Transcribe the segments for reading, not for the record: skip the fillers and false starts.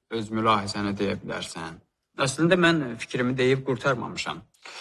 öz mülahizəni deyə bilərsən. Əslində mən fikrimi deyib qurtarmamışam.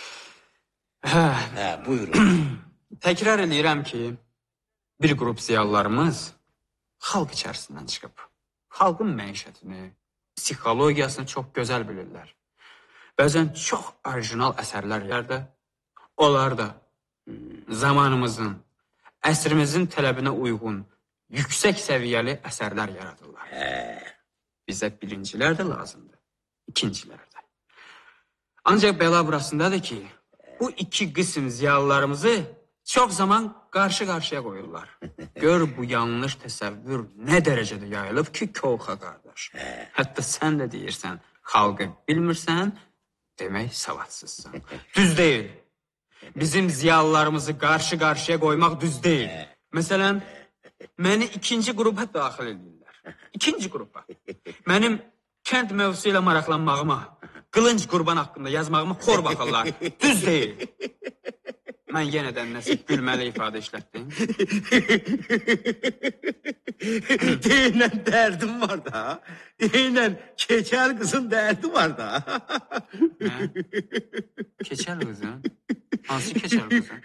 Buyurun. Təkrar edirəm ki, bir qrup ziyalılarımız xalq içərisindən çıxıb. Xalqın məişətini, psixologiyasını çox gözəl bilirlər. Bəzən çox orijinal əsərlər yerdə, onlar da zamanımızın, əsrimizin tələbinə uyğun, yüksək səviyyəli əsərlər yaradırlar. Bizə birincilər də lazımdır, ikincilər də. Ancaq bəla burasındadır ki, bu iki qism ziyalılarımızı çox zaman qarşı-qarşıya qoyurlar. Gör bu yanlış təsəvvür nə dərəcədə yayılıb ki, Koxa qardaş. Hətta sən də deyirsən, xalqı bilmirsən, demək savadsızsan. Düz deyil. Bizim ziyalılarımızı qarşı-qarşıya qoymaq düz deyil. Məsələn, məni ikinci qrupa daxil edirlər. İkinci qrupa. Mənim kənd mövzusu ilə maraqlanmağıma, qılınc qurban haqqında yazmağıma xor baxırlar. Düz deyil. Mən yenədən nəsə gülməli ifadə işlətdim. Deyinən dərdim var da. Deyinən keçəl qızın dərdi var da. Nə? Keçəl qızın? Hansı keçəl qızın?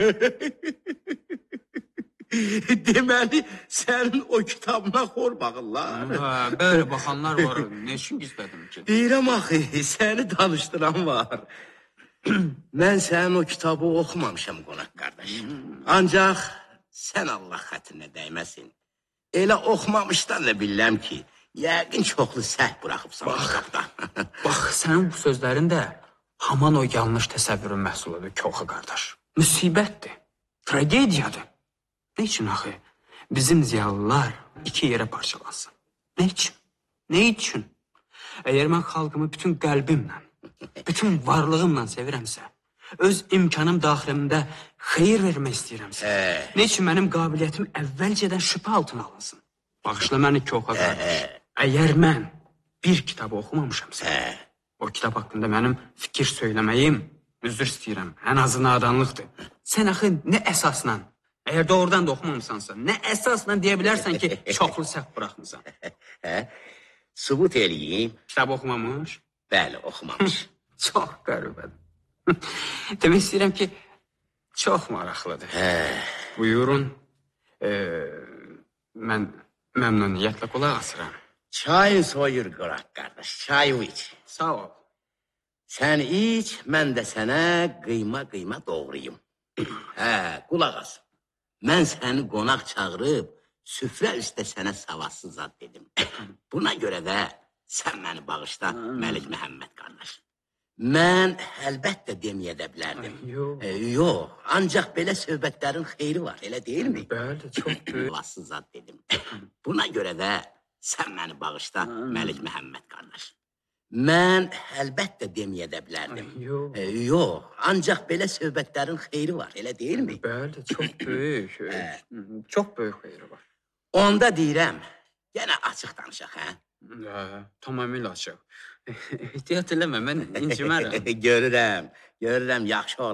Deməli, sənin o kitabına xor baxırlar. Böyle baxanlar var. Ne üçün gizlədim ki? Deyirəm axı, səni danışdıran var. Mən sənin o kitabı oxumamışam qonaq qardaş. Ancaq sən Allah xətrinə dəyməsin. Elə oxumamışdan da bilirəm ki, yəqin çoxlu səhv buraxıbsan o kitabda. Bax, sənin bu sözlərin də haman o yanlış təsəvvürün məhsuludur Koxa qardaş. Müsibətdir, tragediyadır. Ne için axı? Bizim ziyalılar iki yerə parçalansın. Ne için? Ne için? Əgər mən xalqımı bütün qəlbimlə, bütün varlığımla sevirəmsə, öz imkanım daxilimdə xeyir vermək istəyirəmsə, ne için mənim qabiliyyətim əvvəlcədən şübhə altına alınsın? Bağışla məni Koxa qardaş. Əgər mən bir kitabı oxumamışamsa, o kitab haqqında mənim fikir söyləməyim, üzr istəyirəm, ən azı nadanlıqdır. Sən axı nə əsasla, əgər doğrudan da oxumamısansa, nə əsasla deyə bilərsən ki, çoxlu səhv buraxmısan? Subut eləyim. Kitab oxumamış? Bəli, oxumamış. Çox qəribədir. Demək istəyirəm ki, çox maraqlıdır. Buyurun, mən məmnuniyyətlə qulaq asıram. Çayın soyur qonaq qardaş, çayı iç. Sağ ol. Sən iç, mən də sənə qıyma doğrayım. Qulaq as. Mən səni qonaq çağırıb, süfrə üstə sənə savadsız zad dedim. Buna görə də sən məni bağışla, Məlik Məhəmməd qardaş. Mən əlbəttə deməyə də bilərdim. Yox, ancaq belə söhbətlərin xeyri var, elə deyilmi? Bəli, çox böyük. Savadsız zad dedim. Buna görə də sən məni bağışla, Məlik Məhəmməd qardaş. Mən əlbəttə deməyə də bilərdim. Yox, ancaq belə söhbətlərin xeyri var, elə deyilmi? Bəli, çox böyük. Çox böyük xeyri var. Onda deyirəm, yenə açıq danışaq, hə? Tamamilə açıq. Ehtiyat eləmə, mən incimərəm. Görürəm, yaxşı ol.